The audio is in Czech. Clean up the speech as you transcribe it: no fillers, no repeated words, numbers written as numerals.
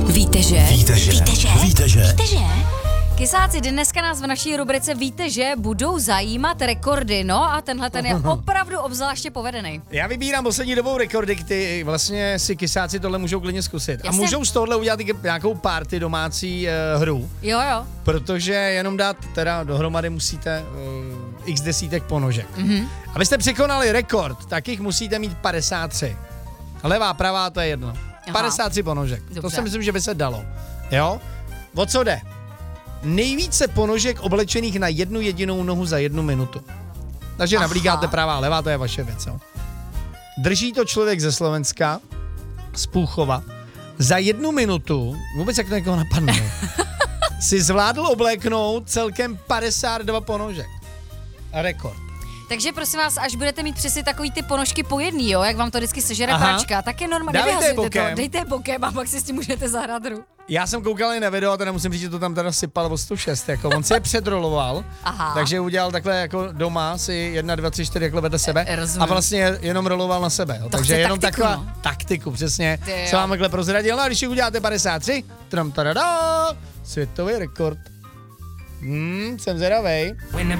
Víte, že? Víte, že? Víte, že? Víte, že? Víte, že? Kysáci, dneska nás v naší rubrice Víte, že budou zajímat rekordy, no a tenhle ten je opravdu obzvláště povedený. Já vybírám poslední dobou rekordy, kdy vlastně si kysáci tohle můžou klidně zkusit. Jasně. A můžou z tohohle udělat i nějakou party domácí hru, Jo. protože jenom dát teda dohromady musíte x desítek ponožek. Abyste překonali rekord, tak jich musíte mít 53. Levá, pravá, to je jedno. Aha. 53 ponožek. Dobře. To si myslím, že by se dalo. Jo? O co jde? Nejvíce ponožek oblečených na jednu jedinou nohu za 1 minutu. Takže navlíkáte pravá, levá, to je vaše věc. Jo? Drží to člověk ze Slovenska, z Půchova, za 1 minutu, vůbec jak to někoho napadne, si zvládl obléknout celkem 52 ponožek. Rekord. Takže prosím vás, až budete mít přesně takový ty ponožky po jedný, jo, jak vám to vždycky sežere Aha. pračka, tak je normálně, Dávejte je nevyhazujte to, bokem. dejte je bokem a pak si s tím můžete zahrát hru. Já jsem koukal i na video a teda musím říct, že to tam teda sypal o 106, jako on si je předroloval, Aha. takže udělal takhle jako doma si 1, 2, 3, 4 takhle vedle sebe Rozumím. a vlastně jenom roloval na sebe. Jo. To Takže chce jenom taktiku, taková no. taktiku, přesně, Ty jo. co vám takhle prozradil. No a když jich uděláte 53, tram, světový rekord. Jsem zvědavej.